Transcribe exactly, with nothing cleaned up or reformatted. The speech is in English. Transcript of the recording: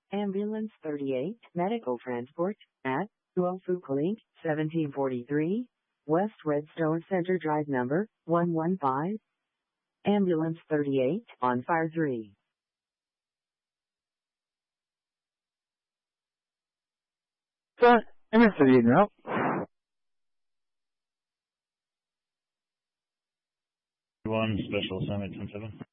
Ambulance thirty-eight, medical transport, at twelve Fuquilink, seventeen forty-three, West Redstone Center Drive number, one one five. Ambulance thirty-eight, on fire three. Sir, ambulance thirty-eight en route. One, special assignment ten seven.